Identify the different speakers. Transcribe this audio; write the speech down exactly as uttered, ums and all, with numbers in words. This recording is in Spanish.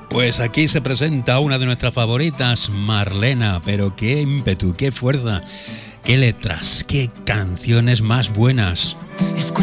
Speaker 1: Pues aquí se presenta una de nuestras favoritas, Marlena, pero qué ímpetu, qué fuerza, qué letras, qué canciones más buenas.